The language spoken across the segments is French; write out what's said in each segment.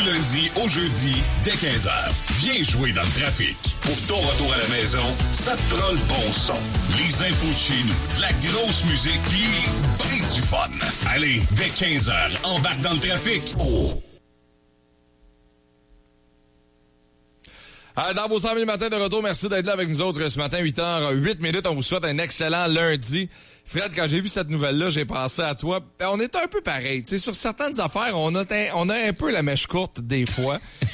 lundi au jeudi, dès 15h. Viens jouer dans le trafic. Pour ton retour à la maison, ça te prend le bon son. Les infos de chez nous, de la grosse musique, puis ben du fun. Allez, dès 15h, embarque dans le trafic. Oh! Dans vos 100 000 matins de retour, merci d'être là avec nous autres ce matin, 8h08. On vous souhaite un excellent lundi. Fred, quand j'ai vu cette nouvelle-là, j'ai pensé à toi. On est un peu pareil. Tu sais, sur certaines affaires, on a un peu la mèche courte des fois.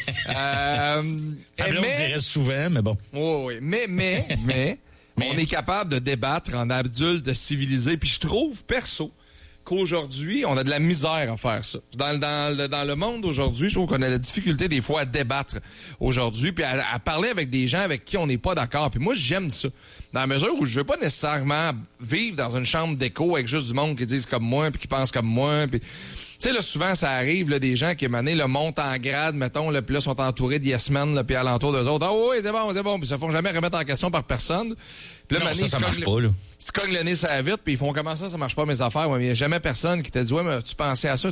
On dirait souvent, mais bon. Oui, mais on est capable de débattre en adulte civilisé. Puis je trouve, perso, qu'aujourd'hui, on a de la misère à faire ça. Dans le monde aujourd'hui, je trouve qu'on a la difficulté des fois à débattre aujourd'hui, puis à parler avec des gens avec qui on n'est pas d'accord. Puis moi, j'aime ça. Dans la mesure où je veux pas nécessairement vivre dans une chambre d'écho avec juste du monde qui disent comme moi, puis qui pense comme moi, puis... Tu sais, là, souvent, ça arrive, là, des gens qui, mané, le montent en grade, mettons, là, puis là, sont entourés de yes men, là, puis alentour d'eux autres. Ah oui, c'est bon, puis ils se font jamais remettre en question par personne. Puis là, non, ça marche pas, là. Ils se cognent le nez sur la vitre, puis ils font comment ça marche pas mes affaires. Ouais, mais il n'y a jamais personne qui t'a dit, ouais, mais tu pensais à ça.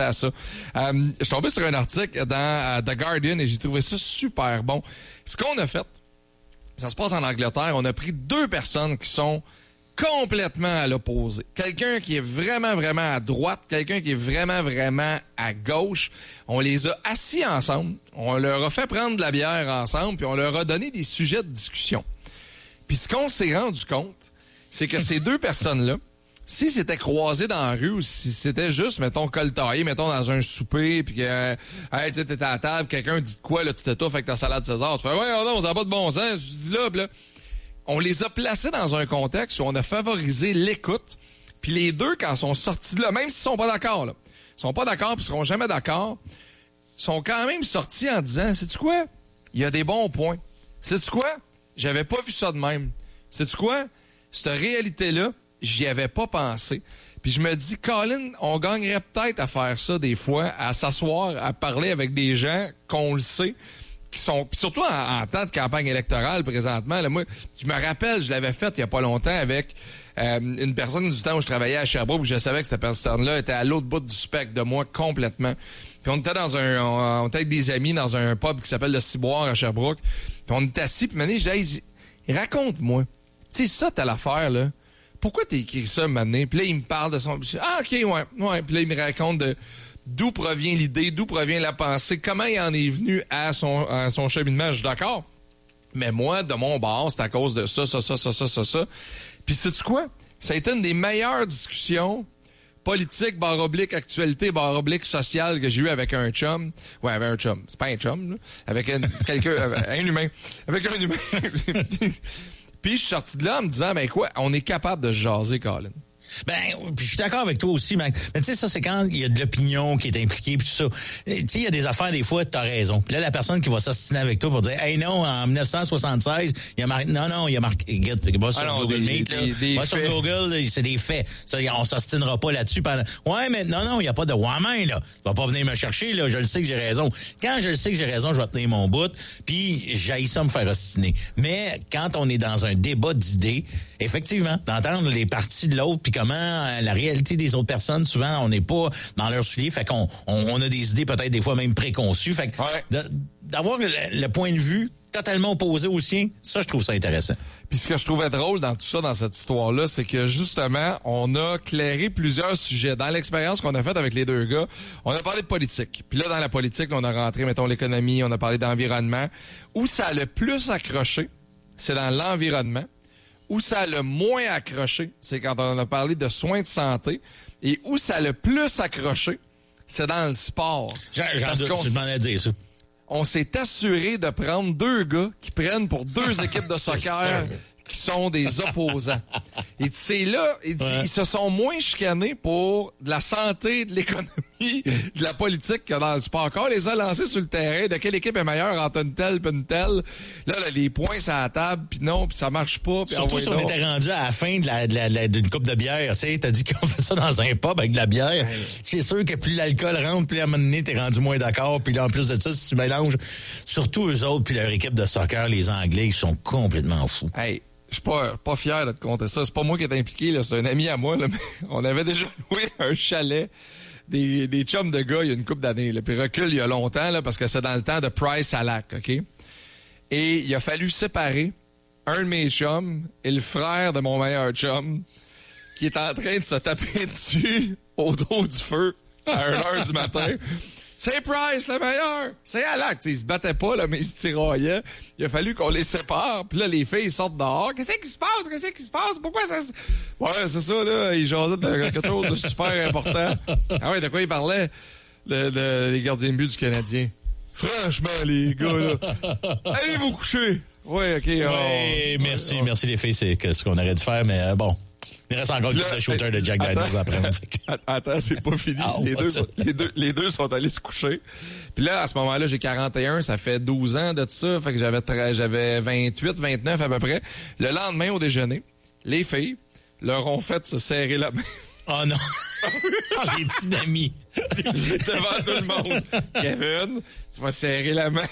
Je suis tombé sur un article dans The Guardian et j'ai trouvé ça super bon. Ce qu'on a fait, ça se passe en Angleterre, on a pris 2 personnes qui sont complètement à l'opposé. Quelqu'un qui est vraiment, vraiment à droite, quelqu'un qui est vraiment, vraiment à gauche. On les a assis ensemble, on leur a fait prendre de la bière ensemble, puis on leur a donné des sujets de discussion. Puis ce qu'on s'est rendu compte, c'est que ces 2 personnes-là, si c'était croisé dans la rue ou si c'était juste, mettons, coltaillé, mettons, dans un souper, puis que, hey, tu sais, t'es à la table, quelqu'un dit de quoi, là, tu t'étouffes avec ta salade César, tu fais, ouais, non, ça n'a pas de bon sens, tu dis là, pis là. On les a placés dans un contexte où on a favorisé l'écoute, puis les 2, quand ils sont sortis de là, même s'ils sont pas d'accord, là, ils sont pas d'accord, puis ils seront jamais d'accord, sont quand même sortis en disant, sais-tu quoi? Il y a des bons points. Sais-tu quoi? J'avais pas vu ça de même. Sais-tu quoi? Cette réalité-là, j'y avais pas pensé. Puis je me dis, Colin, on gagnerait peut-être à faire ça des fois, à s'asseoir, à parler avec des gens qu'on le sait, qui sont, surtout en temps de campagne électorale présentement. Là, moi, je me rappelle, je l'avais fait il y a pas longtemps avec une personne du temps où je travaillais à Sherbrooke, où je savais que cette personne-là était à l'autre bout du spectre de moi complètement. Puis on était on était avec des amis dans un pub qui s'appelle le Ciboire à Sherbrooke. Puis on était assis, puis maintenant, j'ai dit, raconte-moi, tu sais, ça, t'as l'affaire, là. Pourquoi t'as écrit ça, maintenant? Puis là, il me parle de son... Ah, OK, ouais. Puis là, il me raconte d'où provient l'idée, d'où provient la pensée, comment il en est venu à son cheminement. Je suis d'accord. Mais moi, de mon bord, c'est à cause de ça. Puis sais-tu quoi? Ça a été une des meilleures discussions politique, /actualité, /sociale que j'ai eu avec un chum. Ouais, avec un chum. C'est pas un chum, là. Avec un humain. Avec un humain. Puis je suis sorti de là en me disant, ben quoi, on est capable de se jaser, Colin. Ben, puis je suis d'accord avec toi aussi, Mac. Mais tu sais, ça, c'est quand il y a de l'opinion qui est impliquée, puis tout ça. Tu sais, il y a des affaires, des fois, t'as raison. Puis là, la personne qui va s'ostiner avec toi pour dire, hey, non, en 1976, il y a marqué, non, il y a marqué, va sur Google Meet, là. Va sur Google, là, c'est des faits. Ça, on s'ostinera pas là-dessus pendant, ouais, mais non, il y a pas de ouais, là. Tu vas pas venir me chercher, là. Je le sais que j'ai raison. Quand je le sais que j'ai raison, je vais tenir mon bout, puis j'haïs ça me faire ostiner. Mais quand on est dans un débat d'idées, effectivement, d'entendre les parties de l'autre, puis comment la réalité des autres personnes, souvent, on n'est pas dans leur soulier, fait qu'on a des idées peut-être des fois même préconçues. Fait que d'avoir le point de vue totalement opposé au sien, ça, je trouve ça intéressant. Puis ce que je trouvais drôle dans tout ça, dans cette histoire-là, c'est que justement, on a clairé plusieurs sujets. Dans l'expérience qu'on a faite avec les 2 gars, on a parlé de politique. Puis là, dans la politique, on a rentré, mettons, l'économie, on a parlé d'environnement. Où ça a le plus accroché, c'est dans l'environnement. Où ça a le moins accroché, c'est quand on a parlé de soins de santé. Et où ça a le plus accroché, c'est dans le sport. Je m'en ai dit ça. On s'est assuré de prendre 2 gars qui prennent pour 2 équipes de soccer qui sont des opposants. Et tu sais, là, ils se sont moins chicanés pour de la santé, de l'économie, de la politique que dans le sport. Quand on les a lancés sur le terrain, de quelle équipe est meilleure entre une telle et une telle, là, les points sur la table, puis non, puis ça marche pas. Surtout si on était rendu à la fin d'une coupe de bière, tu sais, t'as dit qu'on fait ça dans un pub avec de la bière. C'est sûr que plus l'alcool rentre, plus à un moment donné, t'es rendu moins d'accord. Puis là, en plus de ça, si tu mélanges, surtout eux autres, puis leur équipe de soccer, les Anglais, ils sont complètement fous. Hey. Je suis pas fier de te compter ça. C'est pas moi qui est impliqué, là. C'est un ami à moi, là. Mais on avait déjà loué un chalet des chums de gars il y a une couple d'années, là, puis recule il y a longtemps, là, parce que c'est dans le temps de Price à Lac, OK? Et il a fallu séparer un de mes chums et le frère de mon meilleur chum qui est en train de se taper dessus au dos du feu à 1h du matin. C'est Price, le meilleur! C'est à Lac. Ils se battaient pas, là, mais ils se tiraillaient. Il a fallu qu'on les sépare. Puis là, les filles sortent dehors. Qu'est-ce qui se passe? Qu'est-ce qui se passe? Pourquoi ça se... Ouais, c'est ça, là. Ils jasaient de quelque chose de super important. Ah ouais, de quoi ils parlaient? Les gardiens de but du Canadien. Franchement, les gars, là. Allez vous coucher! Ouais, OK. Oui, merci les filles. C'est ce qu'on aurait dû faire, mais bon. Il reste encore quelques shooters de Jack Daniels après. Attends, c'est pas fini. Les deux sont allés se coucher. Puis là, à ce moment-là, j'ai 41, ça fait 12 ans de ça. Fait que j'avais 28, 29 à peu près. Le lendemain, au déjeuner, les filles leur ont fait se serrer la main. Oh non! Les petits amis! Devant tout le monde. Kevin, tu vas serrer la main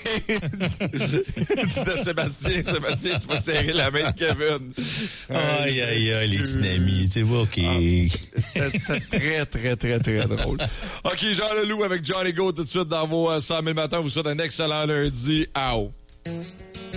de Sébastien. Sébastien, tu vas serrer la main de Kevin. Aïe, les petits amis. C'est bon, OK. C'était très, très, très, très drôle. OK, Jean Leloup avec Johnny Go tout de suite dans vos 100 000 matins. Vous souhaite un excellent lundi. Out.